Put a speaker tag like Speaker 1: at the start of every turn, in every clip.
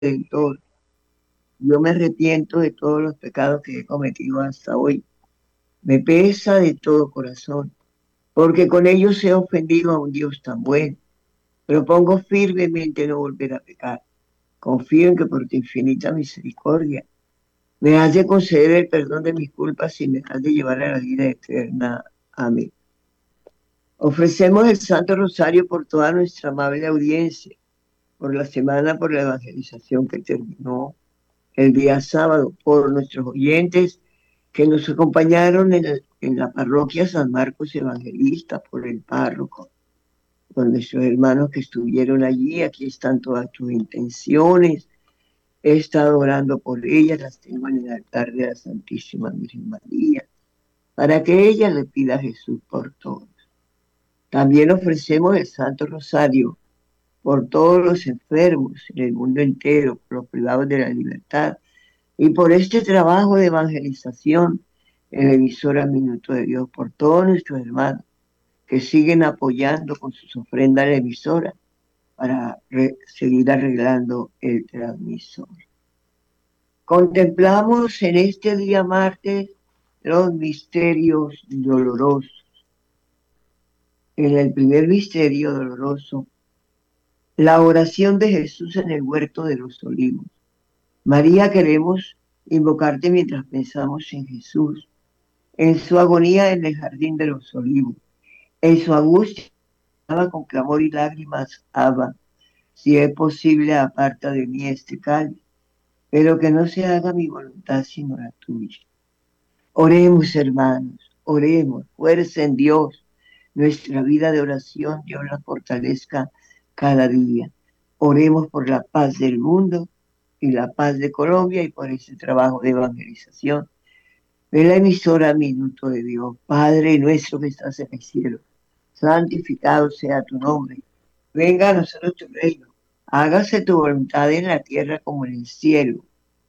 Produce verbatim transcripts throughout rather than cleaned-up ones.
Speaker 1: Redentor. Yo me arrepiento de todos los pecados que he cometido hasta hoy. Me pesa de todo corazón, porque con ellos he ofendido a un Dios tan bueno. Propongo firmemente no volver a pecar. Confío en que por tu infinita misericordia me has de conceder el perdón de mis culpas y me has de llevar a la vida eterna. Amén. Ofrecemos el Santo Rosario por toda nuestra amable audiencia, por la semana, por la evangelización que terminó el día sábado, por nuestros oyentes que nos acompañaron en, el, en la parroquia San Marcos Evangelista, por el párroco, por nuestros hermanos que estuvieron allí. Aquí están todas tus intenciones. He estado orando por ellas, las tengo en el altar de la Santísima Virgen María, para que ella le pida a Jesús por todos. También ofrecemos el Santo Rosario por todos los enfermos en el mundo entero, por los privados de la libertad, y por este trabajo de evangelización en la emisora Minuto de Dios, por todos nuestros hermanos que siguen apoyando con sus ofrendas a la emisora para seguir arreglando el transmisor. Contemplamos en este día martes los misterios dolorosos. En el primer misterio doloroso, la oración de Jesús en el huerto de los olivos. María, queremos invocarte mientras pensamos en Jesús, en su agonía en el jardín de los olivos, en su angustia con clamor y lágrimas. Abba, si es posible, aparta de mí este cáliz, pero que no se haga mi voluntad sino la tuya. Oremos, hermanos, oremos, fuerza en Dios. Nuestra vida de oración, Dios la fortalezca cada día. Oremos por la paz del mundo y la paz de Colombia y por ese trabajo de evangelización de la emisora Minuto de Dios. Padre nuestro que estás en el cielo, santificado sea tu nombre. Venga a nosotros tu reino. Hágase tu voluntad en la tierra como en el cielo.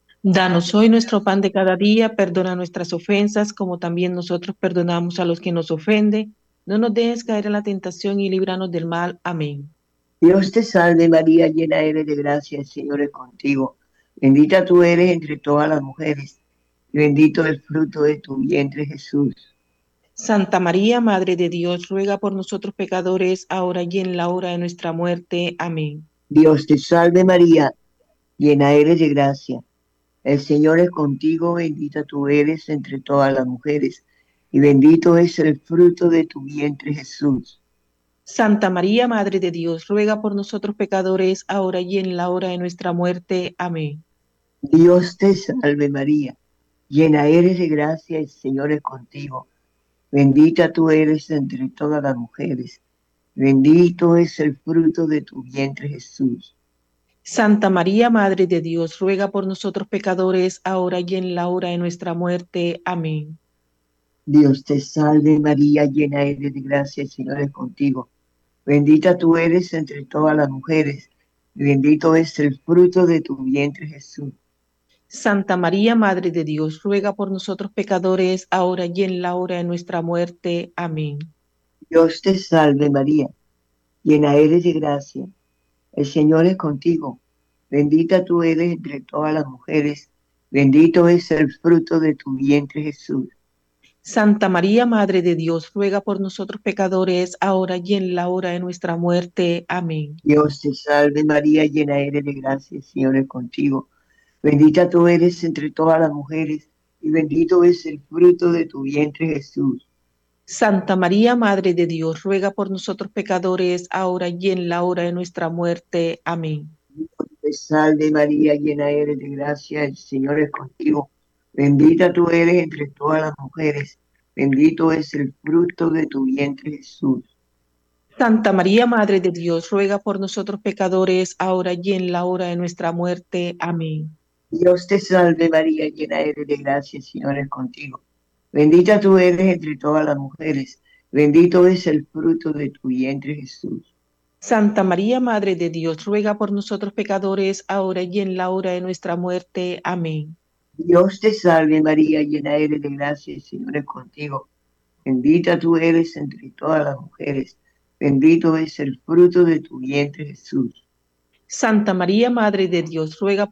Speaker 2: Danos hoy nuestro pan de cada día, perdona nuestras ofensas, como también nosotros perdonamos a los que nos ofenden. No nos dejes caer en la tentación y líbranos del mal. Amén.
Speaker 1: Dios te salve María, llena eres de gracia, el Señor es contigo. Bendita tú eres entre todas las mujeres, y bendito el fruto de tu vientre, Jesús.
Speaker 2: Santa María, Madre de Dios, ruega por nosotros pecadores, ahora y en la hora de nuestra muerte. Amén.
Speaker 1: Dios te salve María, llena eres de gracia. El Señor es contigo, bendita tú eres entre todas las mujeres, y bendito es el fruto de tu vientre, Jesús.
Speaker 2: Santa María, Madre de Dios, ruega por nosotros pecadores, ahora y en la hora de nuestra muerte. Amén.
Speaker 1: Dios te salve María, llena eres de gracia, el Señor es contigo. Bendita tú eres entre todas las mujeres, bendito es el fruto de tu vientre, Jesús.
Speaker 2: Santa María, Madre de Dios, ruega por nosotros pecadores, ahora y en la hora de nuestra muerte. Amén.
Speaker 1: Dios te salve María, llena eres de gracia, el Señor es contigo. Bendita tú eres entre todas las mujeres, y bendito es el fruto de tu vientre, Jesús.
Speaker 2: Santa María, Madre de Dios, ruega por nosotros pecadores, ahora y en la hora de nuestra muerte. Amén.
Speaker 1: Dios te salve María, llena eres de gracia, el Señor es contigo. Bendita tú eres entre todas las mujeres, bendito es el fruto de tu vientre, Jesús.
Speaker 2: Santa María, Madre de Dios, ruega por nosotros pecadores, ahora y en la hora de nuestra muerte. Amén.
Speaker 1: Dios te salve María, llena eres de gracia, el Señor es contigo. Bendita tú eres entre todas las mujeres, y bendito es el fruto de tu vientre, Jesús.
Speaker 2: Santa María, Madre de Dios, ruega por nosotros pecadores, ahora y en la hora de nuestra muerte. Amén.
Speaker 1: Dios te salve María, llena eres de gracia, el Señor es contigo. Bendita tú eres entre todas las mujeres, bendito es el fruto de tu vientre, Jesús.
Speaker 2: Santa María, Madre de Dios, ruega por nosotros pecadores, ahora y en la hora de nuestra muerte. Amén.
Speaker 1: Dios te salve María, llena eres de gracia, el Señor es contigo. Bendita tú eres entre todas las mujeres, bendito es el fruto de tu vientre, Jesús.
Speaker 2: Santa María, Madre de Dios, ruega por nosotros pecadores, ahora y en la hora de nuestra muerte. Amén.
Speaker 1: Dios te salve María, llena eres de gracia, el Señor es contigo. Bendita tú eres entre todas las mujeres, bendito es el fruto de tu vientre, Jesús.
Speaker 2: Santa María, Madre de Dios, ruega